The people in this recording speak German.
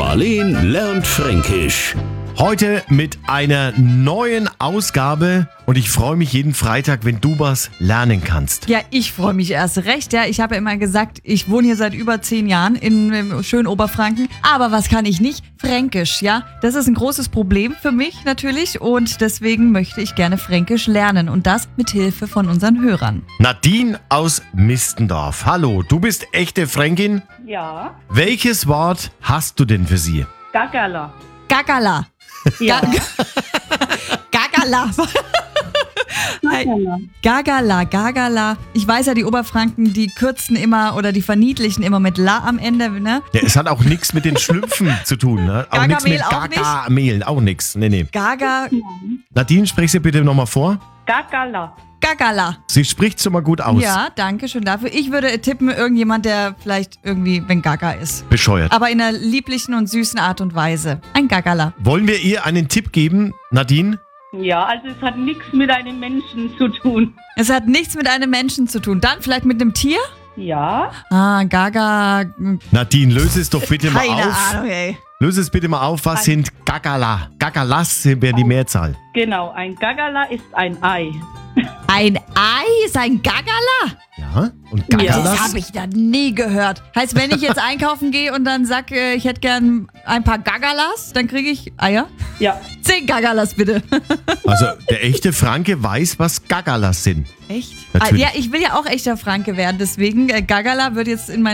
Marleen lernt Fränkisch. Heute mit einer neuen Ausgabe und ich freue mich jeden Freitag, wenn du was lernen kannst. Ja, ich freue mich erst recht. Ja, ich habe ja immer gesagt, ich wohne hier seit über 10 Jahren in schönen Oberfranken. Aber was kann ich nicht? Fränkisch, ja. Das ist ein großes Problem für mich natürlich und deswegen möchte ich gerne Fränkisch lernen und das mit Hilfe von unseren Hörern. Nadine aus Mistendorf. Hallo, du bist echte Fränkin. Ja, Welches Wort hast du denn für sie? Gagala. Gagala. Ja, Gagala. Gagala. Gagala. Ich weiß ja, die Oberfranken, die kürzen immer oder die verniedlichen immer mit La am Ende, ne? Ja, es hat auch nichts mit den Schlümpfen zu tun, ne? Auch nichts mit Gargamel auch nicht? Gargamel, auch nichts. Nee. Gaga, Nadine, sprich sie bitte nochmal vor. Gagala. Gagala. Sie spricht schon mal gut aus. Ja, danke schön dafür. Ich würde tippen, irgendjemand, der vielleicht irgendwie wenn Gaga ist. Bescheuert. Aber in einer lieblichen und süßen Art und Weise. Ein Gagala. Wollen wir ihr einen Tipp geben, Nadine? Ja, also es hat nichts mit einem Menschen zu tun. Es hat nichts mit einem Menschen zu tun. Dann vielleicht mit einem Tier? Ja, Gaga. Nadine, löse es doch bitte mal Keine auf. Ahnung, ey. Löse es bitte mal auf, was sind Gagala? Gagalas wäre die Mehrzahl. genau. Ein Gagala ist ein Ei. Ein Ei ist ein Gagala? Ja, und Das Gagalas? habe ich da nie gehört. Heißt, wenn ich jetzt einkaufen gehe und dann sage, ich hätte gern ein paar Gagalas, dann kriege ich Eier? Ja, 10 Gagalas bitte. Also der echte Franke weiß, was Gagalas sind. Echt? Natürlich. Ja, ich will ja auch echter Franke werden, deswegen Gagala wird jetzt in mein